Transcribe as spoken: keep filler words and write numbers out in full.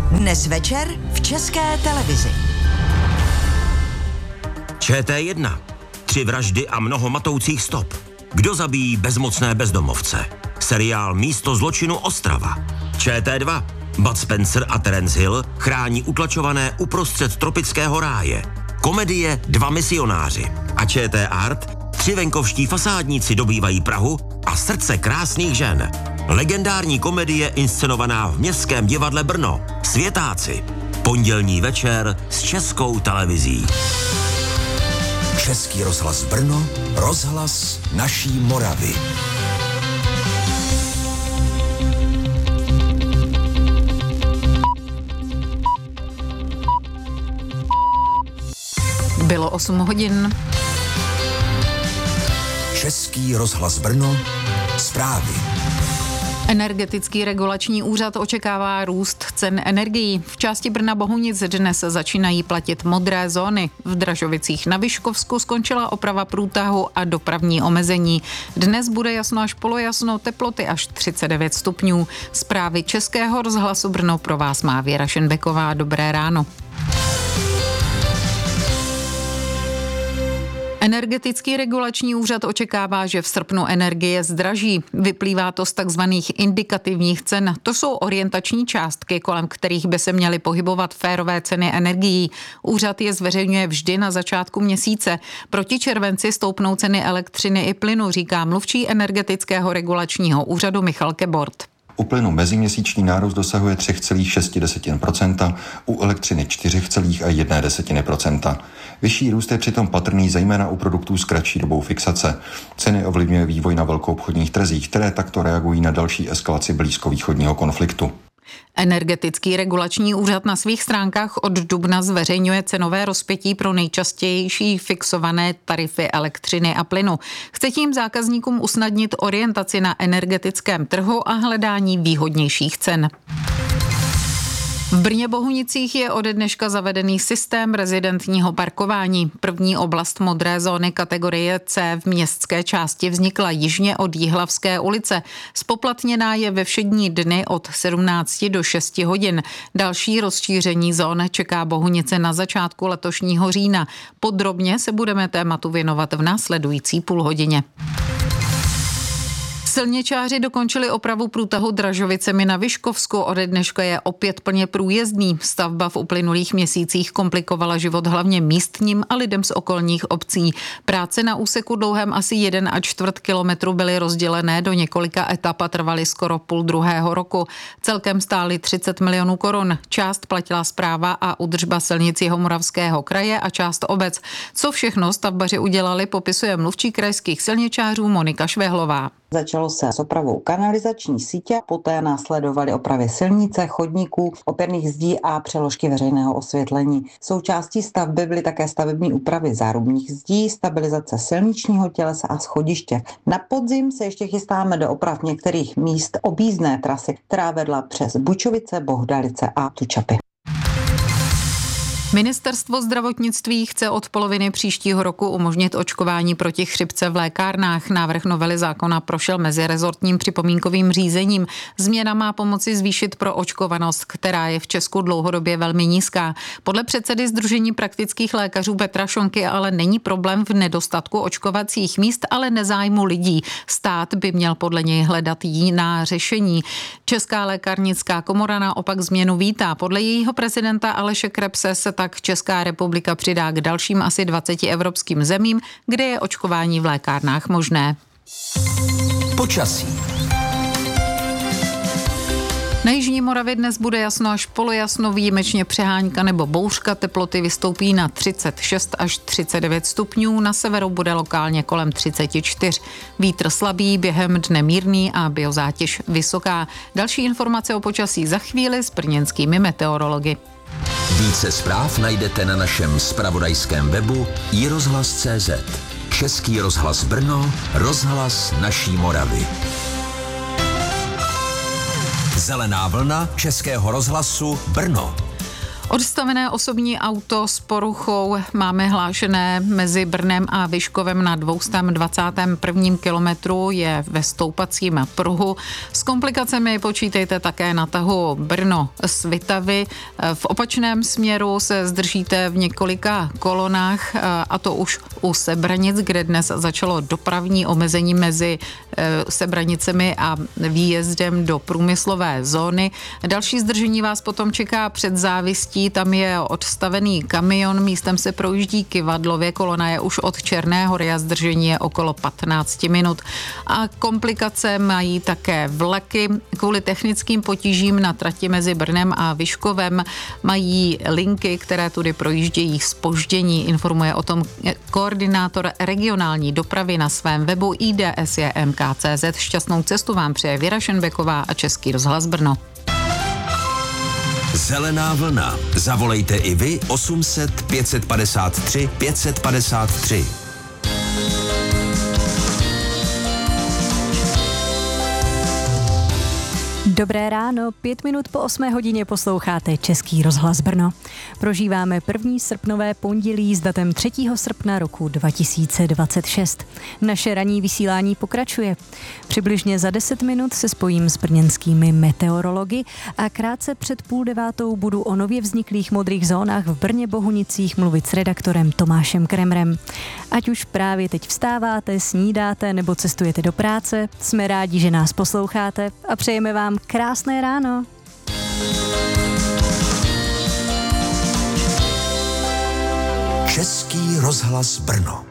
Dnes večer v České televizi. Č T jedna. Tři vraždy a mnoho matoucích stop. Kdo zabíjí bezmocné bezdomovce? Seriál Místo zločinu Ostrava. Č T dva. Bud Spencer a Terence Hill chrání utlačované uprostřed tropického ráje. Komedie Dva misionáři. A Č T Art. Tři venkovští fasádníci dobývají Prahu a srdce krásných žen. Legendární komedie inscenovaná v Městském divadle Brno. Světáci. Pondělní večer s Českou televizí. Český rozhlas Brno, rozhlas naší Moravy. Bylo osm hodin. Český rozhlas Brno, zprávy. Energetický regulační úřad očekává růst cen energií. V části Brna Bohunic dnes začínají platit modré zóny. V Dražovicích na Vyškovsku skončila oprava průtahu a dopravní omezení. Dnes bude jasno až polojasno, teploty až třicet devět stupňů. Zprávy Českého rozhlasu Brno pro vás má Věra Šenbeková. Dobré ráno. Energetický regulační úřad očekává, že v srpnu energie zdraží. Vyplývá to z takzvaných indikativních cen. To jsou orientační částky, kolem kterých by se měly pohybovat férové ceny energií. Úřad je zveřejňuje vždy na začátku měsíce. Proti červenci stoupnou ceny elektřiny i plynu, říká mluvčí energetického regulačního úřadu Michal Kebort. U plynu meziměsíční nárůst dosahuje tři celá šest procenta, u elektřiny čtyři celá jedna procenta. Vyšší růst je přitom patrný zejména u produktů s kratší dobou fixace. Ceny ovlivňuje vývoj na velkoobchodních trzích, které takto reagují na další eskalaci blízkovýchodního konfliktu. Energetický regulační úřad na svých stránkách od dubna zveřejňuje cenové rozpětí pro nejčastější fixované tarify elektřiny a plynu. Chce tím zákazníkům usnadnit orientaci na energetickém trhu a hledání výhodnějších cen. V Brně Bohunicích je ode dneška zavedený systém rezidentního parkování. První oblast modré zóny kategorie C v městské části vznikla jižně od Jihlavské ulice. Spoplatněná je ve všední dny od sedmnácti do šesti hodin. Další rozšíření zón čeká Bohunice na začátku letošního října. Podrobně se budeme tématu věnovat v následující půlhodině. Silničáři dokončili opravu průtahu Dražovicemi na Vyškovsku. Ode dneška je opět plně průjezdný. Stavba v uplynulých měsících komplikovala život hlavně místním a lidem z okolních obcí. Práce na úseku dlouhém asi jeden a čtvrt kilometru byly rozdělené do několika etap a trvaly skoro půl druhého roku. Celkem stály třicet milionů korun. Část platila správa a údržba silnic Jihomoravského kraje a část obec. Co všechno stavbaři udělali, popisuje mluvčí krajských silničářů Monika Švehlová. Začalo se s opravou kanalizační sítě, poté následovaly opravy silnice, chodníků, opěrných zdí a přeložky veřejného osvětlení. Součástí stavby byly také stavební úpravy zárubních zdí, stabilizace silničního tělesa a schodiště. Na podzim se ještě chystáme do oprav některých míst objízdné trasy, která vedla přes Bučovice, Bohdalice a Tučapy. Ministerstvo zdravotnictví chce od poloviny příštího roku umožnit očkování proti chřipce v lékárnách. Návrh novely zákona prošel mezirezortním připomínkovým řízením. Změna má pomoci zvýšit proočkovanost, která je v Česku dlouhodobě velmi nízká. Podle předsedy Sdružení praktických lékařů Petra Šonky ale není problém v nedostatku očkovacích míst, ale nezájmu lidí. Stát by měl podle něj hledat jiná řešení. Česká lékárnická komora naopak změnu vítá. Podle jejího prezidenta Aleše Krebse se tak Česká republika přidá k dalším asi dvaceti evropským zemím, kde je očkování v lékárnách možné. Počasí. Na jižní Moravě dnes bude jasno až polojasno, výjimečně přehánka nebo bouřka, teploty vystoupí na třicet šest až třicet devět stupňů, na severu bude lokálně kolem třicet čtyři. Vítr slabý, během dne mírný a biozátěž vysoká. Další informace o počasí za chvíli s brněnskými meteorology. Více zpráv najdete na našem zpravodajském webu i rozhlas tečka cé zet. Český rozhlas Brno, rozhlas naší Moravy. Zelená vlna Českého rozhlasu Brno. Odstavené osobní auto s poruchou máme hlášené mezi Brnem a Vyškovem na dvě stě dvacátém prvním kilometru, je ve stoupacím pruhu. S komplikacemi počítejte také na tahu Brno-Svitavy. V opačném směru se zdržíte v několika kolonách, a to už u Sebranic, kde dnes začalo dopravní omezení mezi Sebranicemi a výjezdem do průmyslové zóny. Další zdržení vás potom čeká před Závistí. Tam je odstavený kamion, místem se projíždí Kyvadlově, kolona je už od Černé Hory a zdržení je okolo patnáct minut. A komplikace mají také vlaky. Kvůli technickým potížím na trati mezi Brnem a Vyškovem mají linky, které tudy projíždějí zpoždění. Informuje o tom koordinátor regionální dopravy na svém webu i d s j m k tečka c z. Šťastnou cestu vám přeje Věra Šenbeková a Český rozhlas Brno. Zelená vlna. Zavolejte i vy osm set pět padesát tři pět padesát tři. Dobré ráno, pět minut po osmé hodině posloucháte Český rozhlas Brno. Prožíváme první srpnové pondělí s datem třetího srpna roku dva tisíce dvacet šest. Naše ranní vysílání pokračuje. Přibližně za deset minut se spojím s brněnskými meteorology a krátce před půl devátou budu o nově vzniklých modrých zónách v Brně Bohunicích mluvit s redaktorem Tomášem Kremrem. Ať už právě teď vstáváte, snídáte nebo cestujete do práce, jsme rádi, že nás posloucháte a přejeme vám krásné ráno. Český rozhlas Brno.